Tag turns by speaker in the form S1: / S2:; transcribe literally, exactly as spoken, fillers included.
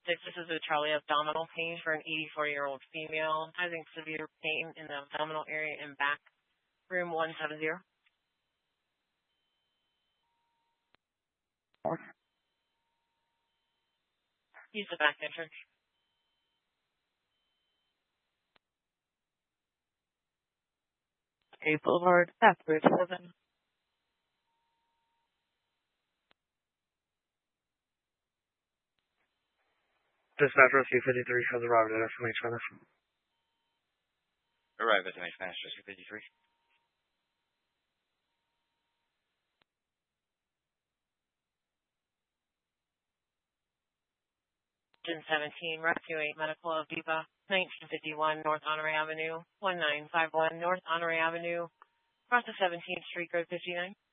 S1: six, this is a Charlie abdominal pain for an eighty-four-year-old female having severe pain in the abdominal area and back. Room one seven zero. Use the back entrance. A Boulevard, Bathbridge, seven.
S2: Dispatch Rescue fifty-three has arrived at S M H Center.
S3: Arrive at S M H Center, Rescue fifty-three.
S1: seventeen, Rescue eight, Medical of Diva, nineteen fifty-one North Honore Avenue, nineteen fifty-one North Honore Avenue, across the seventeenth Street, code fifty-nine.